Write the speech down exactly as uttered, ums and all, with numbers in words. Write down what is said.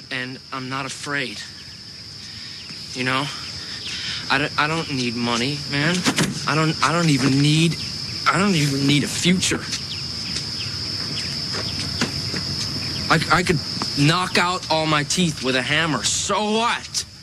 and I'm not afraid. You know? I don't, I don't need money, man. I don't I don't even need I don't even need a future. I, I could knock out all my teeth with a hammer. So what?